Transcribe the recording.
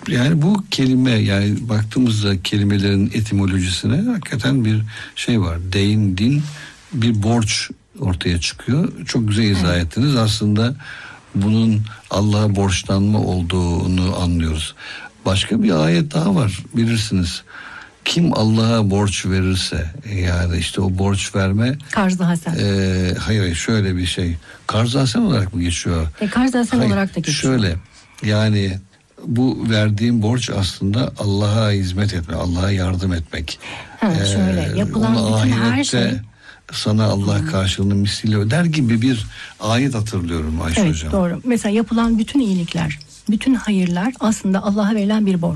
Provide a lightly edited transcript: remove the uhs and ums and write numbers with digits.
Yani bu kelime, yani baktığımızda kelimelerin etimolojisine hakikaten bir şey var. Deyn, din, bir borç ortaya çıkıyor. Çok güzel izah ettiniz. Aslında bunun Allah'a borçlanma olduğunu anlıyoruz. Başka bir ayet daha var, bilirsiniz. Kim Allah'a borç verirse, yani işte o borç verme. Karz-ı Hasen. Hayır, şöyle bir şey. Karz-ı Hasen olarak mı geçiyor? Karz-ı Hasen olarak da geçiyor. Şöyle, yani bu verdiğim borç aslında Allah'a hizmet etme, Allah'a yardım etmek. Şöyle yapılan bütün her şey. Sana Allah karşılığını misliyle öder gibi bir ayet hatırlıyorum Ayşe Hocam. Evet, doğru. Mesela yapılan bütün iyilikler, bütün hayırlar aslında Allah'a verilen bir borç.